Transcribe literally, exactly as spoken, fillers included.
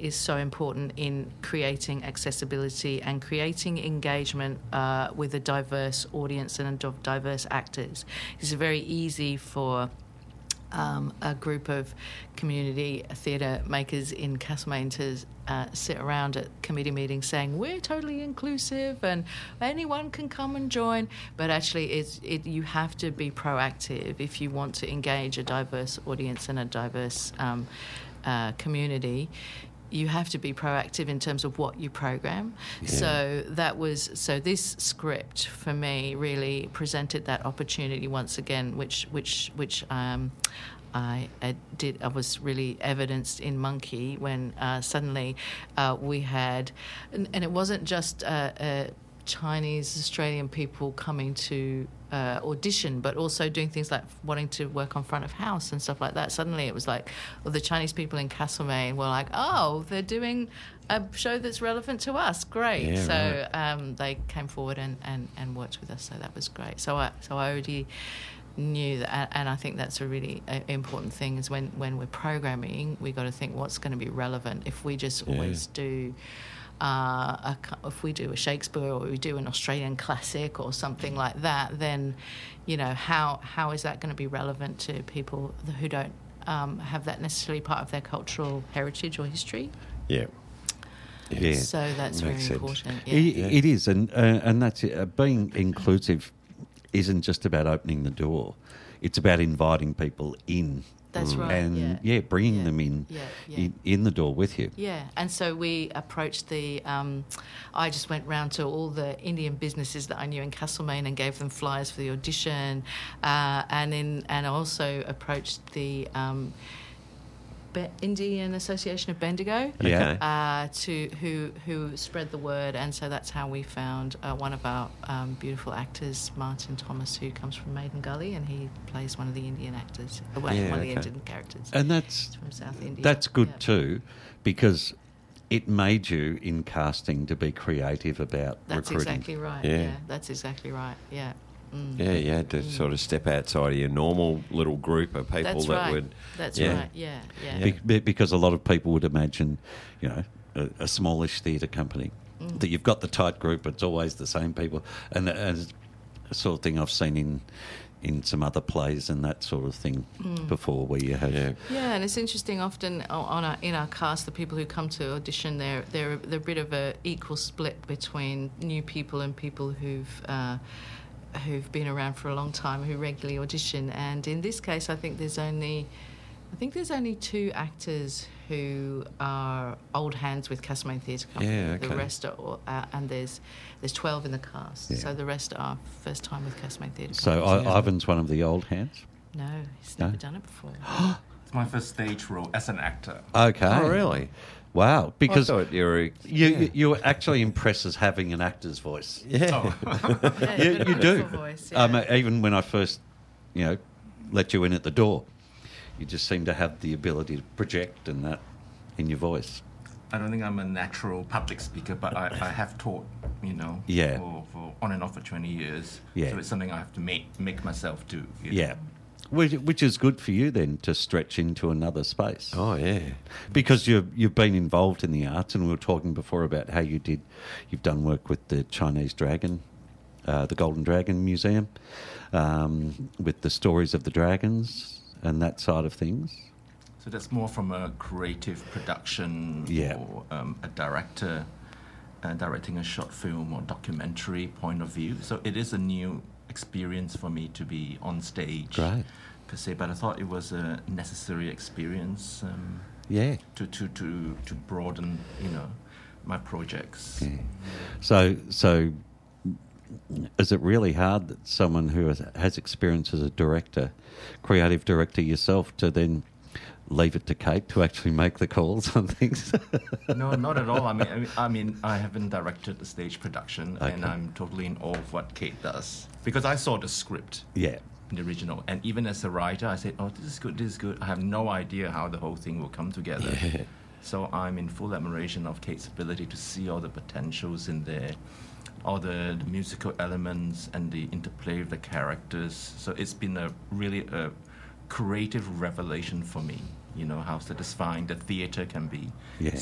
is so important in creating accessibility and creating engagement uh, with a diverse audience and a diverse actors. It's very easy for Um, a group of community theatre makers in Castlemaine to uh, sit around at committee meetings saying we're totally inclusive and anyone can come and join, but actually it's, it, you have to be proactive if you want to engage a diverse audience and a diverse um, uh, community. You have to be proactive in terms of what you program. Yeah. So that was so this script for me really presented that opportunity once again, which which which um, I, I did. I was really evidenced in Monkey when uh, suddenly uh, we had, and, and it wasn't just uh, uh, Chinese Australian people coming to uh, audition, but also doing things like wanting to work on front of house and stuff like that. Suddenly it was like, well, the Chinese people in Castlemaine were like, oh, they're doing a show that's relevant to us. Great. Yeah, so right. um, they came forward and, and, and worked with us. So that was great. So I, so I already knew that, and I think that's a really uh, important thing is when, when we're programming, we got to think what's going to be relevant. If we just Yeah. always do... Uh, a, if we do a Shakespeare or we do an Australian classic or something like that, then, you know, how how is that going to be relevant to people who don't um, have that necessarily part of their cultural heritage or history? Yeah. Yeah. So that's very Makes sense. important. Yeah. It, it is, and uh, and that's it. Uh, being inclusive isn't just about opening the door; it's about inviting people in. That's right. And yeah, yeah bringing yeah. them in, yeah, yeah. in in the door with you. Yeah, and so we approached the. Um, I just went round to all the Indian businesses that I knew in Castlemaine and gave them flyers for the audition, uh, and in and also approached the. Um, Be- Indian Association of Bendigo, Yeah. uh, to who who spread the word, and so that's how we found uh, one of our um, beautiful actors, Martin Thomas, who comes from Maiden Gully, and he plays one of the Indian actors, uh, one, Yeah, one of the okay. Indian characters. And that's He's from South India. that's good Yeah. too, because it made you in casting to be creative about That's recruiting. exactly right. Yeah. Yeah. that's exactly right. Yeah. Mm. Yeah, you had to sort of step outside of your normal little group of people That's that right. would... That's yeah. right. Yeah, yeah. Yeah. Be- because a lot of people would imagine, you know, a, a smallish theatre company, Mm. that you've got the tight group, it's always the same people. And, and it's a sort of thing I've seen in in some other plays and that sort of thing Mm. before, where you have... Yeah. Yeah, and it's interesting. Often on our, in our cast, the people who come to audition, they're they're, they're a bit of a equal split between new people and people who've uh, who've been around for a long time, who regularly audition. And in this case, I think there's only I think there's only two actors who are old hands with Castlemaine Theatre Company. Yeah, okay. The rest are, all- uh, and there's there's twelve in the cast, Yeah. so the rest are first time with Castlemaine Theatre So Company. I, Ivan's one of the old hands? No, he's No? never done it before. It's my first stage role as an actor. Okay. Oh, really? Wow, because I thought you were... you, yeah. you you actually impress as having an actor's voice. Yeah. Oh. Yeah, You, you've got a you do. beautiful voice, yeah. Um, even when I first, you know, let you in at the door, you just seem to have the ability to project and that in your voice. I don't think I'm a natural public speaker, but I, I have taught, you know, Yeah. for, for on and off for twenty years. Yeah. So it's something I have to make make myself do. you know. Yeah. Which, which is good for you then to stretch into another space. Oh, yeah. Because you've, you've been involved in the arts, and we were talking before about how you did, you've done work with the Chinese Dragon, uh, the Golden Dragon Museum, um, with the stories of the dragons and that side of things. So that's more from a creative production Yeah. or um, a director uh, directing a short film or documentary point of view. So it is a new experience for me to be on stage. Great. Per se, but I thought it was a necessary experience um, Yeah. to, to, to, to broaden, you know, my projects. Yeah. So, so is it really hard that someone who has, has experience as a director, creative director yourself, to then leave it to Kate to actually make the calls on things? No, not at all. I mean, I mean, I mean, I haven't directed the stage production, and Okay. I'm totally in awe of what Kate does because I saw the script, Yeah. the original, and even as a writer, I said, "Oh, this is good. This is good." I have no idea how the whole thing will come together. Yeah. So I'm in full admiration of Kate's ability to see all the potentials in there, all the, the musical elements and the interplay of the characters. So it's been a really a creative revelation for me. You know how satisfying the theatre can be. Yeah.